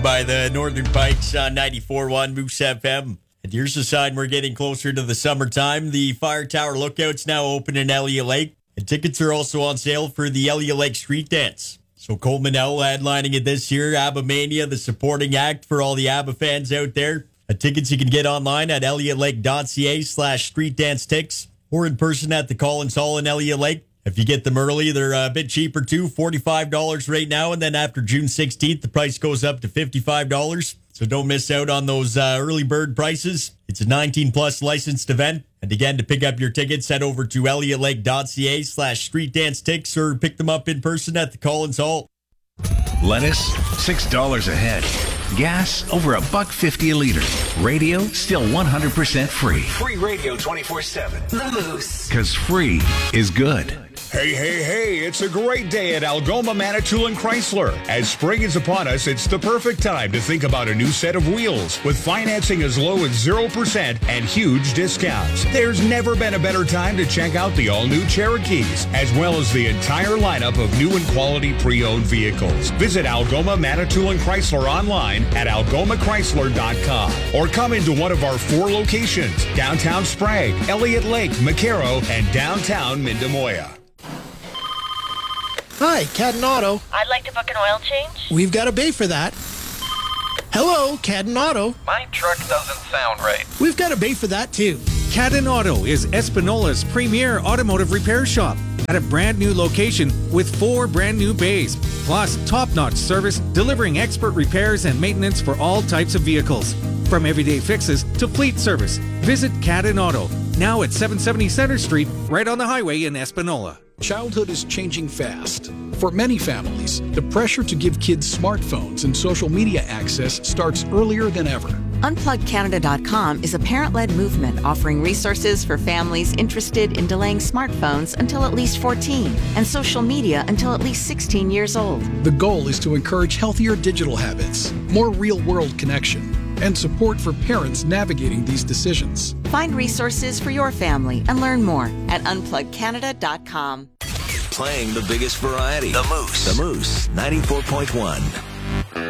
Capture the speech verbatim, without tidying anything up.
by the Northern Pikes on ninety-four point one Moose F M. And here's a sign we're getting closer to the summertime. The Fire Tower Lookout's now open in Elliott Lake, and tickets are also on sale for the Elliott Lake Street Dance. So Cole Manel headlining it this year, ABBA Mania, the supporting act for all the ABBA fans out there. Uh, tickets you can get online at elliotlake.ca slash street dance ticks or in person at the Collins Hall in Elliott Lake. If you get them early, they're a bit cheaper too, forty-five dollars right now. And then after June sixteenth, the price goes up to fifty-five dollars. So don't miss out on those uh, early bird prices. It's a nineteen plus licensed event. And again, to pick up your tickets, head over to elliotlake.ca slash street dance ticks or pick them up in person at the Collins Hall. Lettuce, six dollars a head. Gas, over a buck fifty a liter. Radio, still one hundred percent free. Free radio twenty-four seven. The Moose. Because free is good. Hey, hey, hey, it's a great day at Algoma Manitoulin Chrysler. As spring is upon us, it's the perfect time to think about a new set of wheels with financing as low as zero percent and huge discounts. There's never been a better time to check out the all-new Cherokees, as well as the entire lineup of new and quality pre-owned vehicles. Visit Algoma Manitoulin Chrysler online at algoma chrysler dot com or come into one of our four locations, downtown Sprague, Elliott Lake, McCarrow, and downtown Mindamoya. Hi, Cadden Auto. I'd like to book an oil change. We've got a bay for that. Hello, Cadden Auto. My truck doesn't sound right. We've got a bay for that too. Cadden Auto is Espinola's premier automotive repair shop at a brand new location with four brand new bays, plus top-notch service delivering expert repairs and maintenance for all types of vehicles. From everyday fixes to fleet service, visit Cadden Auto, now at seven seventy Center Street, right on the highway in Espinola. Childhood is changing fast. For many families, the pressure to give kids smartphones and social media access starts earlier than ever. unplug canada dot com is a parent-led movement offering resources for families interested in delaying smartphones until at least fourteen and social media until at least sixteen years old. The goal is to encourage healthier digital habits, more real-world connection, and support for parents navigating these decisions. Find resources for your family and learn more at unplug canada dot com. Playing the biggest variety. The Moose. The Moose, ninety-four point one.